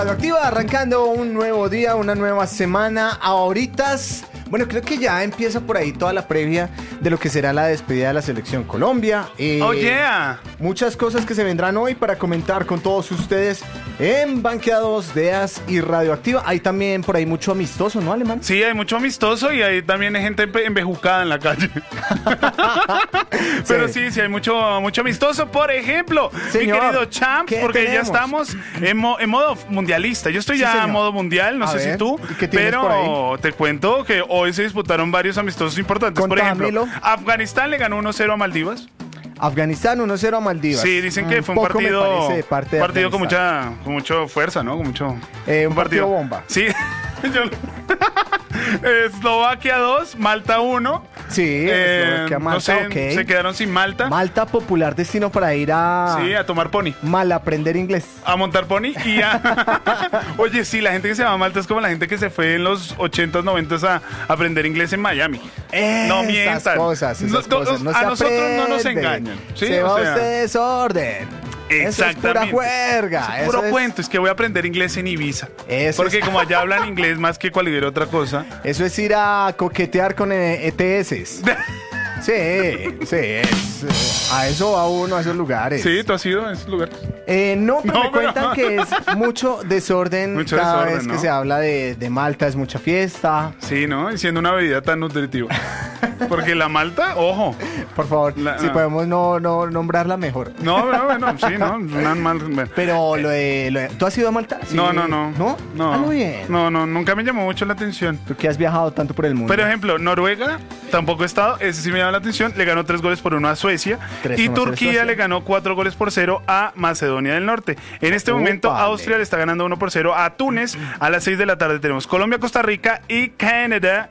Radioactiva, arrancando un nuevo día, una nueva semana. Ahoritas, bueno, creo que ya empieza por ahí toda la previa de lo que será la despedida de la Selección Colombia. ¡Oh, yeah! Muchas cosas que se vendrán hoy para comentar con todos ustedes en Banqueados, DEAS y Radioactiva. Hay también por ahí mucho amistoso, ¿no, Alemán? Sí, hay mucho amistoso y hay también gente embejucada en la calle. Pero sí, hay mucho amistoso. Por ejemplo, Señor, mi querido Champs, porque tenemos? ya estamos en modo mundialista. Yo estoy ya señor. en modo mundial, no A sé ver, si tú, ¿y qué tienes por pero te cuento que hoy se disputaron varios amistosos importantes. Contámelo. Por ejemplo, Afganistán le ganó 1-0 a Maldivas. Afganistán 1-0 a Maldivas. Sí, dicen que fue un poco me partido, parece de parte de partido con Afganistán. mucha fuerza, ¿no? Con mucho Un partido bomba. Sí. Eslovaquia 2, Malta 1. Sí, Eslovaquia, Malta, no sé, ok. se quedaron sin Malta. Malta, popular destino para ir a... Sí, a tomar pony. mal aprender inglés. A montar pony y a... Oye, sí, la gente que se llama Malta es como la gente que se fue en los 80s, 90s a aprender inglés en Miami. No mientan. Esas cosas. No a se nosotros no nos aprende. engañan. ¿Sí? Se va O sea, usted desorden. Eso es pura exactamente. juerga. Es puro Eso es- cuento, es que voy a aprender inglés en Ibiza. Eso Porque es- como allá hablan inglés más que cualquier otra cosa. Eso es ir a coquetear con ETS. Sí, a eso va uno, a esos lugares. Sí, ¿tú has ido a esos lugares? No, pero No, me pero- cuentan que es mucho desorden. Mucho cada desorden, vez que ¿no? se habla de Malta es mucha fiesta. Sí, ¿no? Y siendo una bebida tan nutritiva. Porque la malta, ojo. Por favor, si podemos no nombrarla mejor. No, sí, ¿no? Una bueno. Pero ¿tú has ido a Malta? Sí. No. ¿No? Ah, muy bien. No, nunca me llamó mucho la atención. Tú que has viajado tanto por el mundo. Por ejemplo, Noruega, tampoco he estado, ese sí me llama la atención, le ganó 3-1 a Suecia. 3-1 Y a Turquía Suecia. le ganó 4-0 a Macedonia del Norte. En este momento, Úpale. Austria le está ganando 1-0 a Túnez. A las 6 de la tarde tenemos Colombia, Costa Rica y Canadá.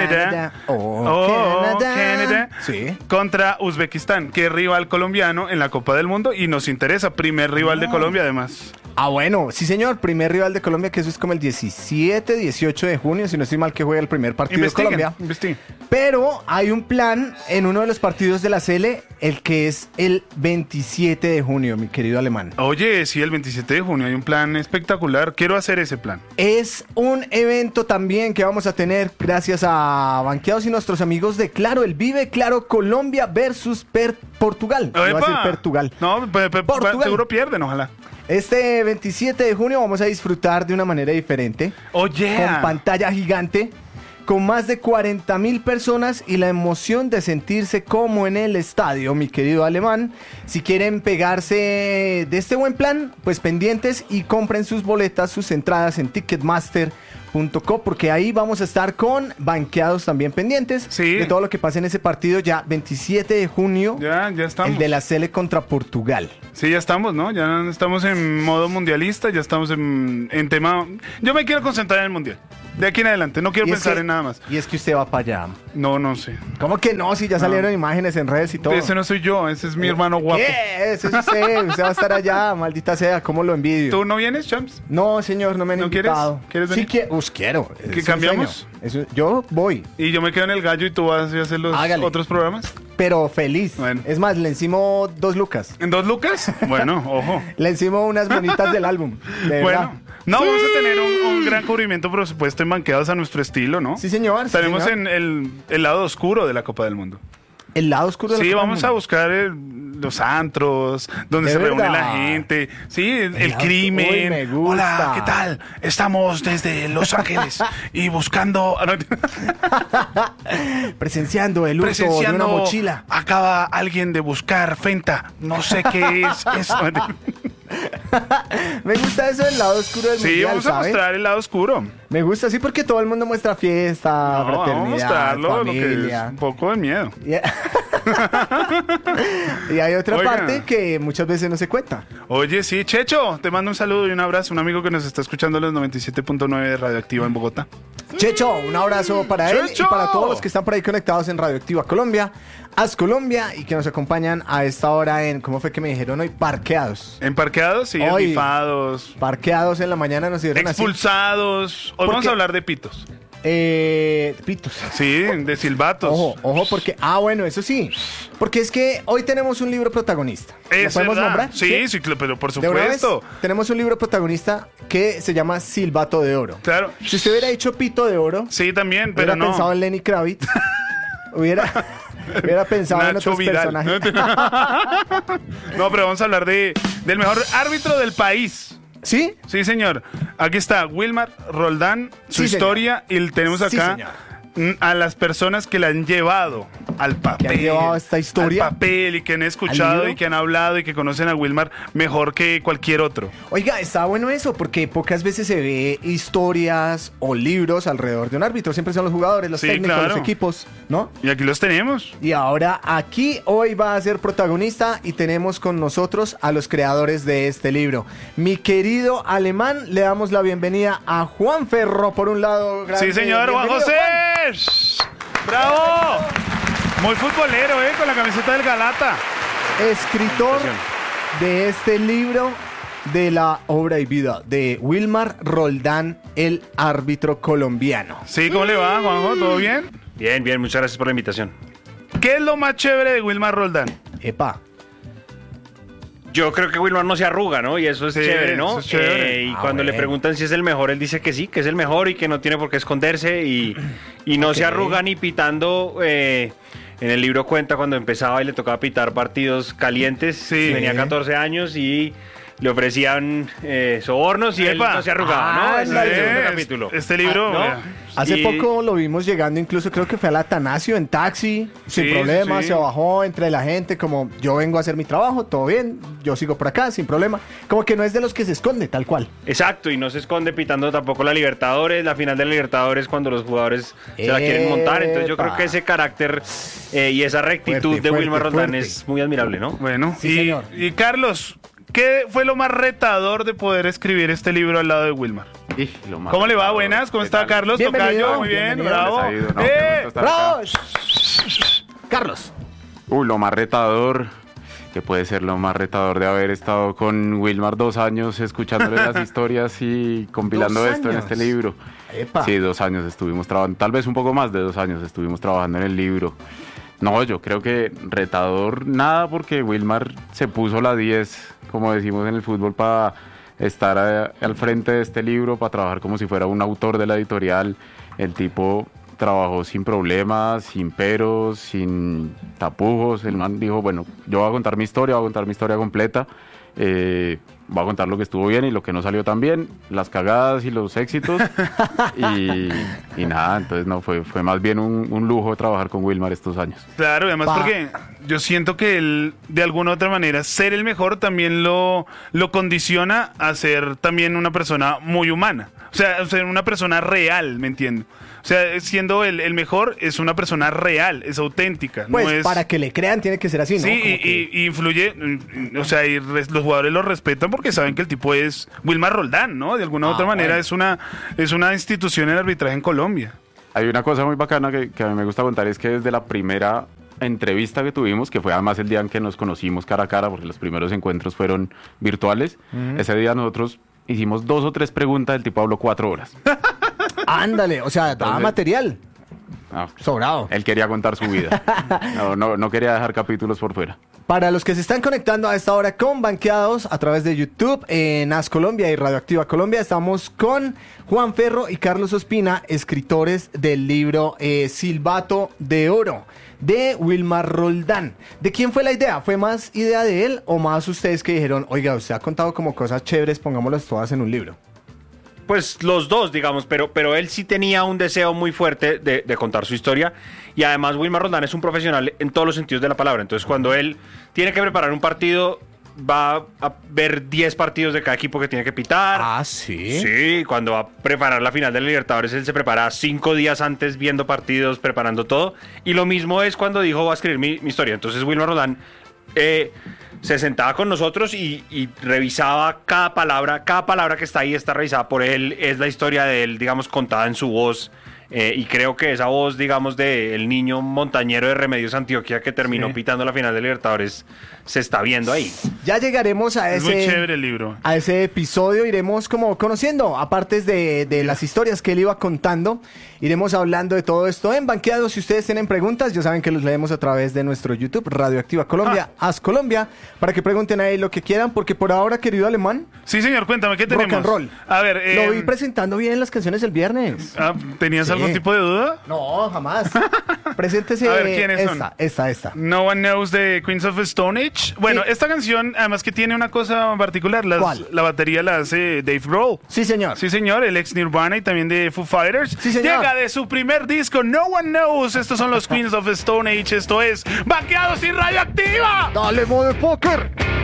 Canadá. Sí. Contra Uzbekistán, que es rival colombiano en la Copa del Mundo y nos interesa, primer rival de Colombia además. Ah, bueno, sí señor, primer rival de Colombia, que eso es como el 17, 18 de junio, si no estoy mal, que juega el primer partido de Colombia. Investiguen. Pero hay un plan en uno de los partidos de la Sele, el que es el 27 de junio, mi querido Alemán. Oye, sí, el 27 de junio hay un plan espectacular. Quiero hacer ese plan. Es un evento también que vamos a tener gracias a Banqueados y nuestros amigos de Claro, el Vive Claro Colombia versus Portugal. Iba a decir ¡Epa! Portugal. No, Portugal. seguro pierden, ojalá. Este 27 de junio vamos a disfrutar de una manera diferente. Oye. Con pantalla gigante, con más de 40.000 personas y la emoción de sentirse como en el estadio, mi querido Alemán. Si quieren pegarse de este buen plan, pues pendientes y compren sus boletas, sus entradas en Ticketmaster.com, porque ahí vamos a estar con Banqueados también pendientes de todo lo que pase en ese partido ya 27 de junio. Ya estamos. El de la Sele contra Portugal. Sí, ya estamos, ¿no? Ya estamos en modo mundialista, ya estamos en tema... Yo me quiero concentrar en el mundial. De aquí en adelante, no quiero pensar en nada más. Y es que usted va para allá. No sé. ¿Cómo que no? Si ya salieron imágenes en redes y todo. Ese no soy yo, ese es mi hermano guapo. ¿Qué? Ese es usted. Usted va a estar allá, maldita sea. ¿Cómo lo envidio? ¿Tú no vienes, Champs? No, señor, no me han ¿No invitado. quieres Sí, venir? quiero. ¿Que Es un cambiamos? sueño. Yo voy, Y yo me quedo en el gallo y tú vas a hacer los Hágale. otros programas. pero feliz. Bueno. Es más, le encimo 2 lucas. ¿En 2 lucas? Bueno, ojo. Le encimo unas bonitas del álbum. De Bueno, verdad. no, vamos a tener un gran cubrimiento, por supuesto, en Banqueados a nuestro estilo, ¿no? Sí, señor. sí, Estaremos señor. en el lado oscuro de la Copa del Mundo. El lado oscuro de la Sí, Copa vamos del a Mundo. buscar los antros, donde ¿De se reúne verdad? la gente. Sí, el lado- crimen. Uy, me gusta. Hola, ¿qué tal? Estamos desde Los Ángeles y buscando... Presenciando el uso de una mochila. Acaba alguien de buscar Fenta. No sé qué es eso. Me gusta eso del lado oscuro del Sí, mundial, vamos a ¿sabe? mostrar el lado oscuro. Me gusta, sí, porque todo el mundo muestra fiesta, No, vamos a fraternidad, mostrarlo, lo que es familia. un poco de miedo. Y hay otra Oiga. parte que muchas veces no se cuenta. Oye, sí, Checho, te mando un saludo y un abrazo. Un amigo que nos está escuchando en los 97.9 de Radioactiva en Bogotá. Checho, un abrazo para él Checho. y para todos los que están por ahí conectados en Radioactiva Colombia, Haz Colombia y que nos acompañan a esta hora en, ¿cómo fue que me dijeron hoy? Parqueados. En parqueados, sí, Hoy. rifados, Parqueados en la mañana nos dieron así. expulsados. Hoy vamos Porque- a hablar de pitos. Pitos. Sí, de silbatos. Ojo, porque... bueno, eso sí. Porque es que hoy tenemos un libro protagonista. ¿Lo podemos nombrar? Sí, pero por De una vez, supuesto. tenemos un libro protagonista que se llama Silbato de Oro. Claro. Si usted hubiera dicho Pito de Oro, Sí, también, hubiera pero no. pensado en Lenny Kravitz, hubiera pensado en Nacho otros Vidal. personajes. No, pero vamos a hablar del mejor árbitro del país. ¿Sí? Sí, señor. Aquí está Wilmar Roldán, su Sí, señor. historia, y tenemos Sí, acá señor. a las personas que la han llevado al papel. Que han llevado esta historia al papel y que han al escuchado libro. y que han hablado y que conocen a Wilmar mejor que cualquier otro. Oiga, está bueno eso, porque pocas veces se ve historias o libros alrededor de un árbitro. Siempre son los jugadores, los Sí, técnicos, claro. los equipos, ¿no? Y aquí los tenemos. Y ahora aquí hoy va a ser protagonista y tenemos con nosotros a los creadores de este libro. Mi querido Alemán, le damos la bienvenida a Juan Ferro por un lado. Sí, señor, Juan Bienvenido, José. ¡Bravo! Muy futbolero, con la camiseta del Galata. Escritor de este libro de la obra y vida de Wilmar Roldán, el árbitro colombiano. Sí, ¿cómo le va, Juanjo? ¿Todo bien? Bien, bien, muchas gracias por la invitación. ¿Qué es lo más chévere de Wilmar Roldán? Epa. Yo creo que Wilmar no se arruga, ¿no? Y eso es Sí, chévere, ¿no? eso es chévere. Y cuando le bueno. preguntan si es el mejor, él dice que sí, que es el mejor y que no tiene por qué esconderse y no se Ok. arruga ni pitando. En el libro cuenta cuando empezaba y le tocaba pitar partidos calientes. Sí. Tenía 14 años y le ofrecían sobornos y él Epa. no se arrugaba, ¿no? Ese es el segundo capítulo. Este libro, ¿no? vea. Hace Y- poco lo vimos llegando, incluso creo que fue al Atanasio en taxi, sin Sí, problema, sí. se bajó entre la gente, como yo vengo a hacer mi trabajo, todo bien, yo sigo por acá, sin problema. Como que no es de los que se esconde, tal cual. Exacto, y no se esconde pitando tampoco la Libertadores, la final de la Libertadores cuando los jugadores se la quieren montar. Entonces yo creo Epa. que ese carácter y esa rectitud Fuerte, de Wilmar fuerte, Roldán fuerte. es muy admirable, ¿no? Bueno, Sí, señor. y Carlos, ¿qué fue lo más retador de poder escribir este libro al lado de Wilmar? ¿Cómo le va? Buenas, ¿cómo está Carlos? Bienvenido, Tocayo, muy bien, bienvenido. bravo. Les ha ido, ¿no? Qué gusto estar ¡Bravo! acá. Carlos. Lo más retador, que puede ser lo más retador de haber estado con Wilmar 2 años escuchándole las historias y compilando 2 esto en años. este libro. Epa. Sí, 2 años estuvimos trabajando, tal vez un poco más de 2 años estuvimos trabajando en el libro. No, yo creo que retador nada, porque Wilmar se puso la 10, como decimos en el fútbol, para estar al frente de este libro, para trabajar como si fuera un autor de la editorial. El tipo trabajó sin problemas, sin peros, sin tapujos. El man dijo, bueno, yo voy a contar mi historia, voy a contar mi historia completa. Voy a contar lo que estuvo bien y lo que no salió tan bien, las cagadas y los éxitos. y nada, entonces no, fue más bien un lujo trabajar con Wilmar estos años. Claro, y además Pa. porque yo siento que él, de alguna u otra manera, ser el mejor también lo condiciona a ser también una persona muy humana. O sea, ser una persona real, ¿me entiendo? O sea, siendo el mejor, es una persona real, es auténtica. Pues no es... para que le crean tiene que ser así, ¿no? Sí, Como que- y influye, o sea, los jugadores lo respetan porque saben que el tipo es Wilmar Roldán, ¿no? De alguna u otra manera bueno. es una institución en el arbitraje en Colombia. Hay una cosa muy bacana que a mí me gusta contar, es que desde la primera entrevista que tuvimos, que fue además el día en que nos conocimos cara a cara, porque los primeros encuentros fueron virtuales, ese día nosotros hicimos 2 o 3 preguntas, el tipo habló 4 horas. Ándale, o sea, daba Entonces- material. Ah, Sobrado. él quería contar su vida. No quería dejar capítulos por fuera. Para los que se están conectando a esta hora con Banqueados a través de YouTube, en AS Colombia y Radioactiva Colombia, estamos con Juan Ferro y Carlos Ospina, escritores del libro Silbato de Oro, de Wilmar Roldán. ¿De quién fue la idea? ¿Fue más idea de él o más ustedes que dijeron, oiga, usted ha contado como cosas chéveres, pongámoslas todas en un libro? Pues los dos, digamos, pero él sí tenía un deseo muy fuerte de contar su historia. Y además Wilmar Roldán es un profesional en todos los sentidos de la palabra. Entonces cuando él tiene que preparar un partido, va a ver 10 partidos de cada equipo que tiene que pitar. Ah, sí. Sí, cuando va a preparar la final de la Libertadores, él se prepara 5 días antes viendo partidos, preparando todo. Y lo mismo es cuando dijo, va a escribir mi historia. Entonces Wilmar Roldán se sentaba con nosotros y revisaba cada palabra que está ahí, está revisada por él, es la historia de él, digamos, contada en su voz. Y creo que esa voz, digamos, del niño montañero de Remedios Antioquia que terminó pitando la final de Libertadores se está viendo ahí. Ya llegaremos a Es muy ese, chévere el libro. a ese episodio, iremos como conociendo, aparte de las historias que él iba contando, iremos hablando de todo esto en Banqueados. Si ustedes tienen preguntas, ya saben que los leemos a través de nuestro YouTube, Radioactiva Colombia, Haz Colombia, para que pregunten ahí lo que quieran, porque por ahora, querido Alemán, Sí, señor, cuéntame, ¿qué tenemos? rock and roll. A ver, Lo vi presentando bien las canciones el viernes. ¿tenías Sí. algún tipo de duda? No, jamás. Preséntese. A ver, ¿quiénes son? Esta. No One Knows de Queens of Stone Age. Bueno, Sí. esta canción, además que tiene una cosa particular, ¿Cuál? la batería la hace Dave Grohl. Sí, señor. Sí, señor, el ex Nirvana y también de Foo Fighters. Sí, señor. Llega de su primer disco, No One Knows. Estos son los Queens of Stone Age. Esto es Banqueados y Radioactiva. Dale, motherfucker.